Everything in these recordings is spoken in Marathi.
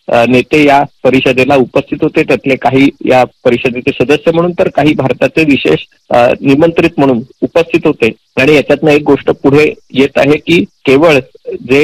नेते या परिषदेला उपस्थित होते. त्यातले काही या परिषदेचे सदस्य म्हणून तर काही भारताचे विशेष निमंत्रित म्हणून उपस्थित होते. आणि याच्यातनं एक गोष्ट पुढे येत आहे की केवळ जे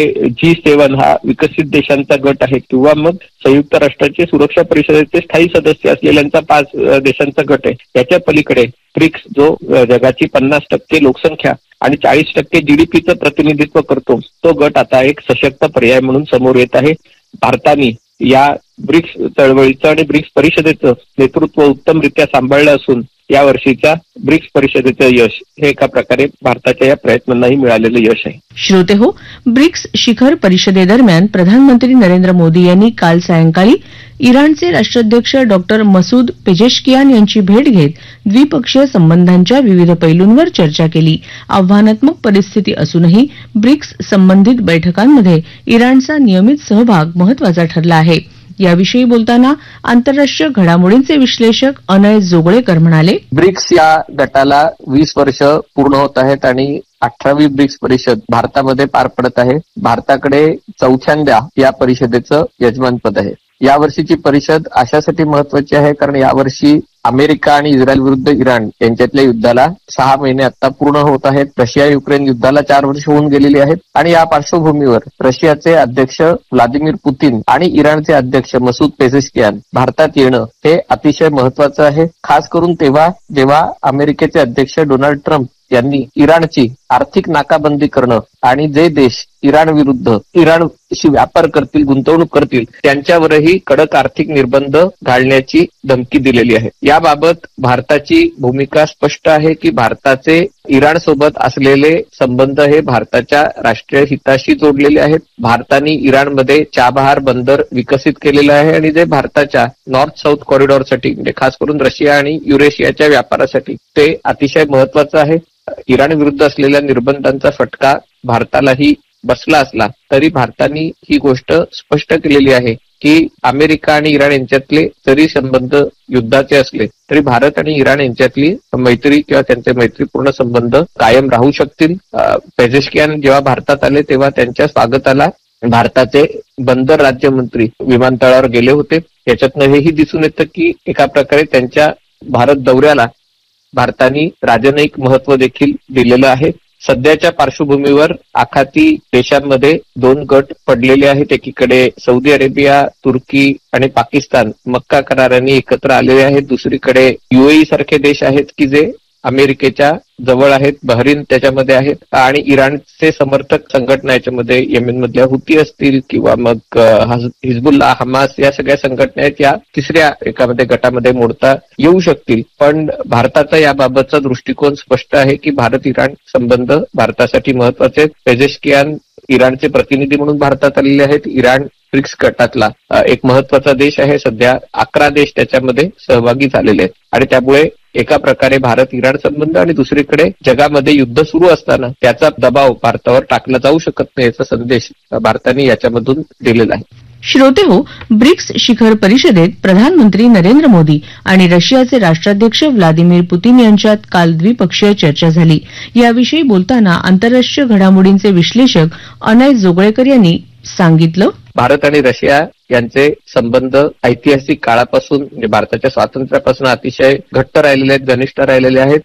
G7 हा विकसित देशांचा गट आहे किंवा मग संयुक्त राष्ट्राचे सुरक्षा परिषदेचे स्थायी सदस्य असलेल्यांचा 5 देशांचा गट आहे, याच्या पलीकडे ब्रिक्स जो जगाची 50% लोकसंख्या आणि 40% GDPचं प्रतिनिधित्व करतो, तो गट आता एक सशक्त पर्याय म्हणून समोर येत आहे. भारताने या ब्रिक्स चळवळीचं आणि ब्रिक्स परिषदेचं नेतृत्व उत्तमरित्या सांभाळलं असून या वर्षीच्या ब्रिक्स परिषदेचं यश हे एका प्रकारे भारताच्या या प्रयत्नांनाही मिळालेलं यश आहे. श्रोते हो, ब्रिक्स शिखर परिषदेदरम्यान प्रधानमंत्री नरेंद्र मोदी यांनी काल सायंकाळी इराणचे राष्ट्राध्यक्ष डॉक्टर मसूद पेजेशकियान यांची भेट घेत द्विपक्षीय संबंधांच्या विविध पैलूंवर चर्चा केली. आव्हानात्मक परिस्थिती असूनही ब्रिक्स संबंधित बैठकांमध्ये इराणचा नियमित सहभाग महत्वाचा ठरला आहे. याविषयी बोलताना आंतरराष्ट्रीय घडामोडींचे विश्लेषक अनय जोगळेकर म्हणाले, ब्रिक्स या गटाला 20 वर्ष पूर्ण होत आहेत आणि 18वी ब्रिक्स परिषद भारतामध्ये पार पडत आहे. भारताकडे 4थ्यांदा या परिषदेचं यजमानपद आहे. यावर्षीची परिषद अशासाठी महत्वाची आहे कारण यावर्षी अमेरिका आणि इस्रायल विरुद्ध इराण यांच्यातल्या युद्धाला 6 महिने आता पूर्ण होत आहेत. रशिया युक्रेन युद्धाला 4 वर्ष होऊन गेलेली आहेत आणि या पार्श्वभूमीवर रशियाचे अध्यक्ष व्लादिमीर पुतीन आणि इराणचे अध्यक्ष मसूद पेझेशकियान भारतात येणं हे अतिशय महत्वाचं आहे. खास करून तेव्हा जेव्हा अमेरिकेचे अध्यक्ष डोनाल्ड ट्रम्प यांनी इराणची आर्थिक नाकाबंदी करणं आणि जे देश इराण विरुद्ध इराणशी व्यापार करतील, गुंतवणूक करतील त्यांच्यावरही कडक आर्थिक निर्बंध घालण्याची धमकी दिलेली आहे. याबाबत भारताची भूमिका स्पष्ट आहे की भारताचे इराण सोबत असलेले संबंध हे भारताच्या राष्ट्रीय हिताशी जोडलेले आहेत. भारताने इराणमध्ये चाबहार बंदर विकसित केलेलं आहे आणि जे भारताच्या नॉर्थ साऊथ कॉरिडॉरसाठी म्हणजे खास करून रशिया आणि युरेशियाच्या व्यापारासाठी ते अतिशय महत्वाचं आहे. इराण विरुद्ध असलेल्या निर्बंधांचा फटका भारतालाही बसला असला तरी भारताने ही गोष्ट स्पष्ट केलेली आहे की अमेरिका आणि इराण यांच्यातले जरी संबंध युद्धाचे असले तरी भारत आणि इराण यांच्यातली मैत्री किंवा त्यांचे मैत्रीपूर्ण संबंध कायम राहू शकतील. पेझेशकियान जेव्हा भारतात आले तेव्हा त्यांच्या स्वागताला भारताचे बंदर राज्यमंत्री विमानतळावर गेले होते. याच्यातनं हेही दिसून येतं की एका प्रकारे त्यांच्या भारत दौऱ्याला भारताने राजनयिक महत्व देखील दिलेलं आहे. सध्याच्या पार्श्वभूमीवर आखाती देशांमध्ये 2 गट पडलेले आहेत. एकीकडे सौदी अरेबिया, तुर्की आणि पाकिस्तान मक्का कराराने एकत्र आलेले आहेत. दुसरीकडे UAE सारखे देश आहेत की जे अमेरिकेच्या जवळ आहेत. बहरीन त्याच्यामध्ये आहेत आणि इराणचे समर्थक संघटना याच्यामध्ये येमेनमधल्या हुती असतील किंवा मग हिजबुल्ला, हमास या सगळ्या संघटना आहेत. या तिसऱ्या एकामध्ये गटामध्ये मोडता येऊ शकतील. पण भारताचा याबाबतचा दृष्टिकोन स्पष्ट आहे की भारत इराण संबंध भारतासाठी महत्वाचे आहेत. पेझेशकियान इराणचे प्रतिनिधी म्हणून भारतात आलेले आहेत. इराण ब्रिक्स गटातला एक महत्वाचा देश आहे. सध्या 11 देश त्याच्यामध्ये सहभागी झालेले आहेत आणि त्यामुळे एका प्रकारे भारत इराण संबंध आणि दुसरीकडे जगामध्ये युद्ध सुरू असताना त्याचा दबाव भारतावर टाकला जाऊ शकत नाही याचा संदेश भारताने याच्यामधून दिलेला आहे. श्रोते हो, ब्रिक्स शिखर परिषदेत प्रधानमंत्री नरेंद्र मोदी आणि रशियाचे राष्ट्राध्यक्ष व्लादिमीर पुतीन यांच्यात काल द्विपक्षीय चर्चा झाली. याविषयी बोलताना आंतरराष्ट्रीय घडामोडींचे विश्लेषक अनय जोगळेकर यांनी सांगितलं, भारत आणि रशिया यांचे संबंध ऐतिहासिक काळापासून म्हणजे भारताच्या स्वातंत्र्यापासून अतिशय घट्ट राहिलेले आहेत, घनिष्ठ राहिलेले आहेत.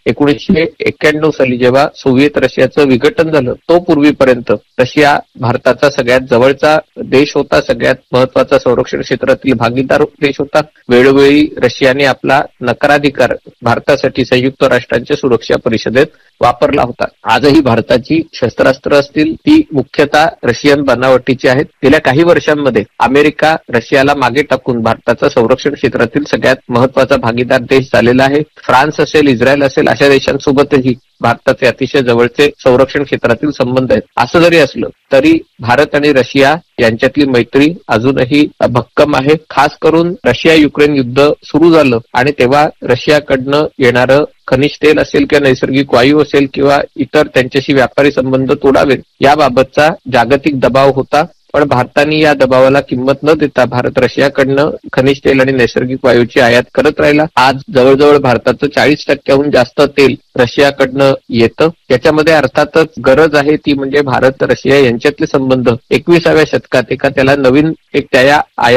1991 साली जेव्हा सोव्हिएत रशियाचं विघटन झालं तो पूर्वीपर्यंत रशिया भारताचा सगळ्यात जवळचा देश होता, सगळ्यात महत्वाचा संरक्षण क्षेत्रातील भागीदार देश होता. वेळोवेळी रशियाने आपला नकाराधिकार भारतासाठी संयुक्त राष्ट्रांच्या सुरक्षा परिषदेत वापरला होता. आजही भारताची शस्त्रास्त्र असतील ती मुख्यतः रशियन बनावटीची आहेत. गेल्या काही वर्षांमध्ये अमेरिका रशियाला मागे टाकून भारताचा संरक्षण क्षेत्रातील सगळ्यात महत्वाचा भागीदार देश झालेला आहे. फ्रान्स असेल, इस्रायल असेल अशा देशांसोबतही भारताचे अतिशय जवळचे संरक्षण क्षेत्रातील संबंध आहेत. असं जरी असलं तरी भारत आणि रशिया यांच्यातली मैत्री अजूनही भक्कम आहे. खास करून रशिया युक्रेन युद्ध सुरू झालं आणि तेव्हा रशियाकडनं येणारं खनिज तेल असेल किंवा नैसर्गिक वायू असेल किंवा इतर त्यांच्याशी व्यापारी संबंध तोडावेत याबाबतचा जागतिक दबाव होता. पण भारताने या दबावाला किंमत न देता भारत रशियाकडनं खनिज तेल आणि नैसर्गिक वायूची आयात करत राहिला. आज जवळजवळ भारताचं 40% जास्त तेल रशियाकडनं येतं. याच्यामध्ये अर्थातच गरज आहे ती म्हणजे भारत रशिया यांच्यातले संबंध 21व्या शतकात एका त्याला नवीन एक त्या